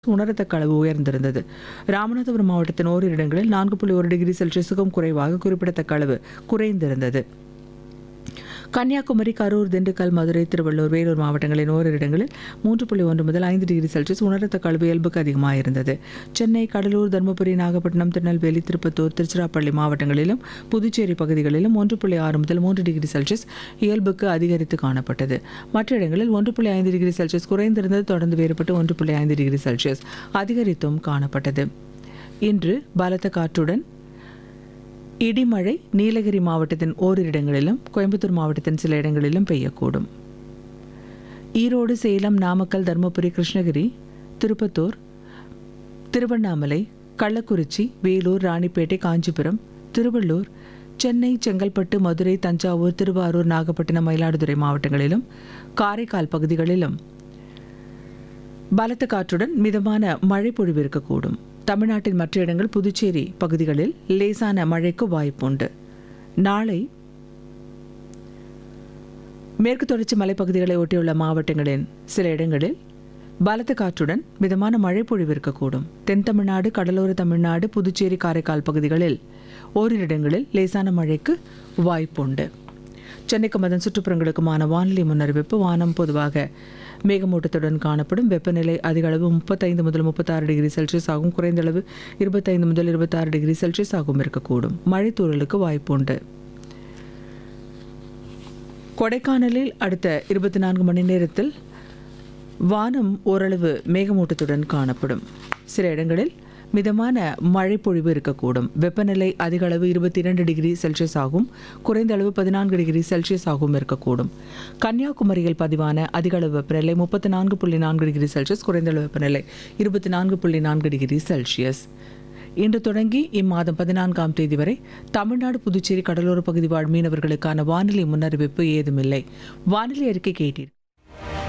உணரத்தக்க அளவு உயர்ந்திருந்தது. ராமநாதபுரம் மாவட்டத்தின் ஓரிரு இடங்களில் 4.1 டிகிரி செல்சியஸுக்கும் குறைவாக குறிப்பிடத்தக்க அளவு குறைந்திருந்தது. கன்னியாகுமரி, கரூர், திண்டுக்கல், மதுரை, திருவள்ளூர், வேலூர் மாவட்டங்களின் ஓரிரு இடங்களில் 3.1 முதல் 5 டிகிரி செல்சியஸ் உணரத்தக்க அளவு இயல்புக்கு அதிகமாக இருந்தது. சென்னை, கடலூர், தருமபுரி, நாகப்பட்டினம், திருநெல்வேலி, திருப்பத்தூர், திருச்சிராப்பள்ளி மாவட்டங்களிலும் புதுச்சேரி பகுதிகளிலும் 1.6 முதல் 3 டிகிரி செல்சியஸ் இயல்புக்கு அதிகரித்து காணப்பட்டது. மற்ற இடங்களில் 1.5 டிகிரி செல்சியஸ் குறைந்திருந்தது தொடர்ந்து வேறுபட்டு 1.5 டிகிரி செல்சியஸ் அதிகரித்தும் காணப்பட்டது. இன்று பலத்த காற்றுடன் இடிமழை நீலகிரி மாவட்டத்தின் ஓரிரு இடங்களிலும் கோயம்புத்தூர் மாவட்டத்தின் சில இடங்களிலும் பெய்யக்கூடும். ஈரோடு, சேலம், நாமக்கல், தருமபுரி, கிருஷ்ணகிரி, திருப்பத்தூர், திருவண்ணாமலை, கள்ளக்குறிச்சி, வேலூர், ராணிப்பேட்டை, காஞ்சிபுரம், திருவள்ளூர், சென்னை, செங்கல்பட்டு, மதுரை, தஞ்சாவூர், திருவாரூர், நாகப்பட்டினம், மயிலாடுதுறை மாவட்டங்களிலும் காரைக்கால் பகுதிகளிலும் பலத்த காற்றுடன் மிதமான மழை பொழிவு இருக்கக்கூடும். தமிழ்நாட்டின் மற்ற இடங்கள், புதுச்சேரி பகுதிகளில் லேசான மழைக்கு வாய்ப்புண்டு. நாளை மேற்கு தொடர்ச்சி மலைப்பகுதிகளை ஒட்டியுள்ள மாவட்டங்களின் சில இடங்களில் பலத்த காற்றுடன் மிதமான மழை பொழிவு இருக்கக்கூடும். தென் தமிழ்நாடு, கடலோர தமிழ்நாடு, புதுச்சேரி, காரைக்கால் பகுதிகளில் ஓரிரு இடங்களில் லேசான மழைக்கு வாய்ப்புண்டு. சென்னைக்கும் அதன் சுற்றுப்புறங்களுக்குமான வானிலை முன்னறிவிப்பு. வானம் பொதுவாக மேகமூட்டத்துடன் காணப்படும். வெப்பநிலை அதிக அளவு 35 முதல் 36 டிகிரி செல்சியஸ் ஆகும். குறைந்த அளவு 25 முதல் 26 டிகிரி செல்சியஸ் ஆகும் இருக்கக்கூடும். மழை தூறலுக்கு வாய்ப்புண்டு. கொடைக்கானலில் அடுத்த 24 மணி நேரத்தில் வானம் ஓரளவு மேகமூட்டத்துடன் காணப்படும். சில இடங்களில் மிதமான மழை பொழிவு இருக்கக்கூடும். வெப்பநிலை அதிக அளவு 22 டிகிரி செல்சியஸ் ஆகும். குறைந்த அளவு 14 டிகிரி செல்சியஸ் ஆகவும் இருக்கக்கூடும். கன்னியாகுமரியில் பதிவான அதிக அளவு வெப்பநிலை 34.4 டிகிரி செல்சியஸ், குறைந்த அளவு வெப்பநிலை 24.4 டிகிரி செல்சியஸ். இன்று தொடங்கி இம்மாதம் 14ஆம் தேதி வரை தமிழ்நாடு, புதுச்சேரி கடலோர பகுதி வாழ் மீனவர்களுக்கான வானிலை முன்னறிவிப்பு ஏதுமில்லை. வானிலை அறிக்கை கேட்டீர்.